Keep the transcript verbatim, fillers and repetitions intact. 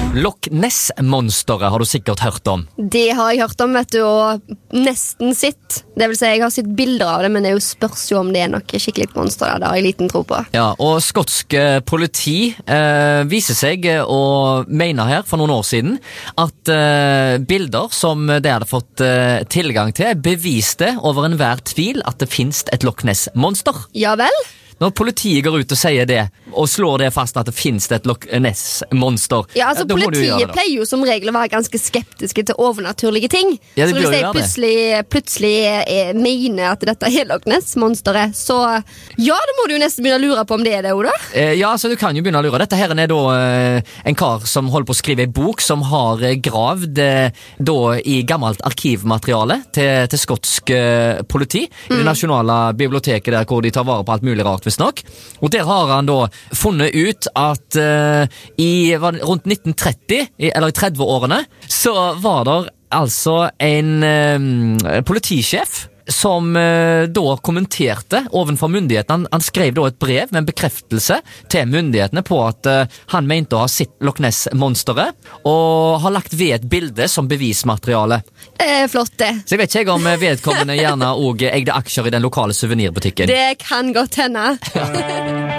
Loch Ness-monsteret har du sikkert hørt om. Det har jeg hørt om, vet du, og nesten sitt. Det vil si, jeg har sett bilder av det, men det er jo spørs jo om det er noe skikkelig monster. Det har jeg liten tro på. Ja, og skotsk politi eh, viser seg å mene her for noen år siden at eh, bilder som de hadde fått eh, tilgang til beviste over enhver tvil at det finnes et Loch Ness-monster. Ja vel? Når politiet går ut og sier det, og slår det fast at det finnes et Loch Ness-monster, ja, altså, da må du gjøre det. Politiet pleier jo som regel å være ganske skeptiske til overnaturlige ting. Ja, så hvis de jeg plutselig, plutselig eh, mener at dette er Loch Ness-monsteret, så ja, da må du jo nesten begynne å lure på om det er det, Oda. Eh, ja, så du kan jo begynne å lure. Dette her er da eh, en kar som holder på å skrive en bok som har eh, gravd eh, da i gammelt arkivmateriale til, til skotsk eh, politi mm. i det nasjonale biblioteket der hvor de tar vare på alt mulig rart. Nok. Og der har han da funnet ut at uh, i rundt nitten tretti, eller i tretti-årene, så var det altså en uh, politisjef som uh, da kommenterte ovenfor myndighetene. Han, han skrev da et brev med en bekreftelse til myndighetene på at uh, han mente å ha sitt Loch Ness-monsteret, og har lagt ved et bilde som bevismateriale. Eh, flott det. Så jeg vet ikke om vedkommende gjerne også eide aksjer i den lokale suvenirbutikken. Det kan godt hende.